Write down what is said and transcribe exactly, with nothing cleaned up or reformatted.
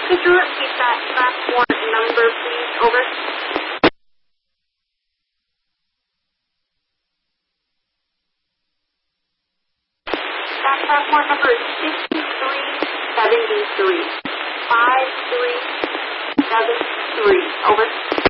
Could you repeat that platform number, please? Over. That platform number is fifty-three seventy-three. five three seven three. Over.